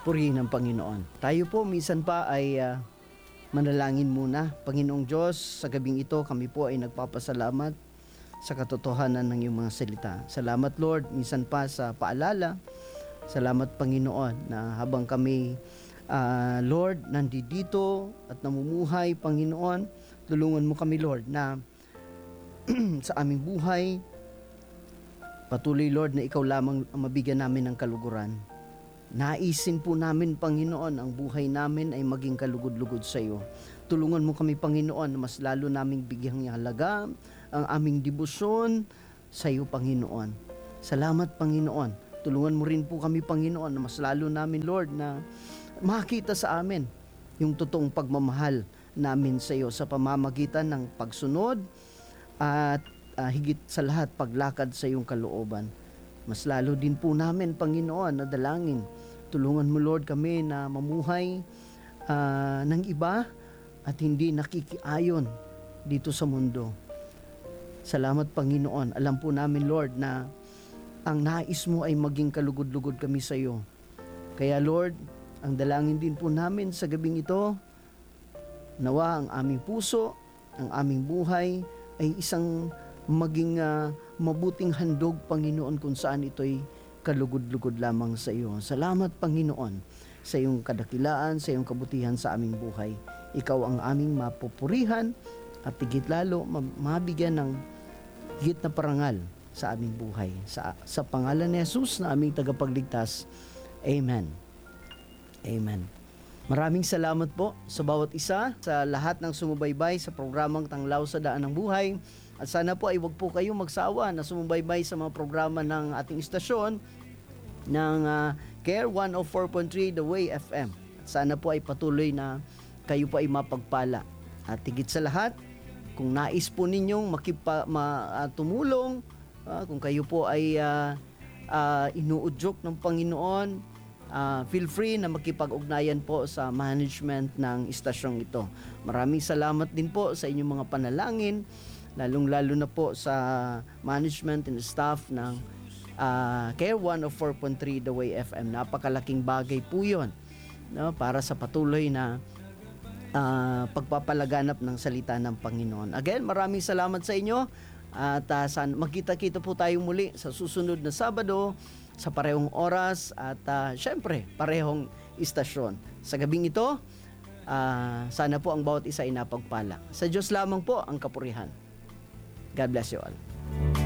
purihin ng Panginoon. Tayo po minsan pa ay manalangin muna. Panginoong Diyos, sa gabing ito kami po ay nagpapasalamat sa katotohanan ng iyong mga salita. Salamat Lord, minsan pa sa paalala. Salamat Panginoon na habang kami Lord, nandito at namumuhay, Panginoon, tulungan mo kami Lord na sa aming buhay, patuloy Lord na ikaw lamang ang mabigyan namin ng kaluguran. Naisin po namin Panginoon ang buhay namin ay maging kalugod-lugod sa iyo. Tulungan mo kami Panginoon na mas lalo naming bigyang halaga ang aming debosyon sa iyo Panginoon. Salamat Panginoon. Tulungan mo rin po kami Panginoon na mas lalo namin Lord na makita sa amin yung totoong pagmamahal namin sa iyo sa pamamagitan ng pagsunod at higit sa lahat paglakad sa iyong kalooban. Mas lalo din po namin Panginoon na dalangin. Tulungan mo Lord kami na mamuhay ng iba at hindi nakikiayon dito sa mundo. Salamat Panginoon. Alam po namin Lord na ang nais mo ay maging kalugod-lugod kami sa iyo. Kaya Lord, ang dalangin din po namin sa gabing ito, nawa ang aming puso, ang aming buhay ay isang maging mabuting handog Panginoon kung saan ito'y kalugod-lugod lamang sa iyo. Salamat Panginoon sa iyong kadakilaan, sa iyong kabutihan sa aming buhay. Ikaw ang aming mapupurihan at higit lalo mabigyan ng higit na parangal sa aming buhay. Sa pangalan ni Jesus na aming tagapagligtas. Amen. Amen. Maraming salamat po sa bawat isa, sa lahat ng sumubaybay sa programang Tanglaw sa Daan ng Buhay. At sana po ay wag po kayong magsawa na sumubaybay sa mga programa ng ating istasyon ng Care 104.3 The Way FM. At sana po ay patuloy na kayo po ay mapagpala. At higit sa lahat, kung nais po ninyong tumulong, kung kayo po ay inuudyok ng Panginoon, feel free na makipag-ugnayan po sa management ng istasyong ito. Maraming salamat din po sa inyong mga panalangin, lalong-lalo na po sa management and staff ng Care 104.3 The Way FM. Napakalaking bagay po yun, no, para sa patuloy na pagpapalaganap ng salita ng Panginoon. Again, maraming salamat sa inyo at magkita-kita po tayo muli sa susunod na Sabado sa parehong oras at syempre parehong istasyon. Sa gabing ito, sana po ang bawat isa ay napagpala. Sa Diyos lamang po ang kapurihan. God bless you all.